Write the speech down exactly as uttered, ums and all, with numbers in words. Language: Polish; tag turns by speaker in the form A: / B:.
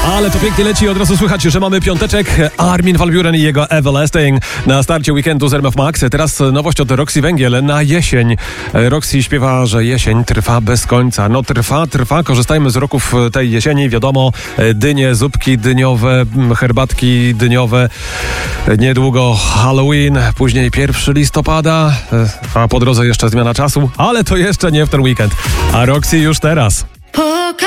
A: Ale to pięknie leci, od razu słychać, że mamy piąteczek. Armin van Buuren i jego Everlasting na starcie weekendu z R M F Max. Teraz nowość od Roxy Węgiel na jesień. Roxy śpiewa, że jesień trwa bez końca. No trwa, trwa. Korzystajmy z roków tej jesieni. Wiadomo, dynie, zupki dyniowe, herbatki dyniowe. Niedługo Halloween, później pierwszego listopada, a po drodze jeszcze zmiana czasu. Ale to jeszcze nie w ten weekend. A Roxy już teraz.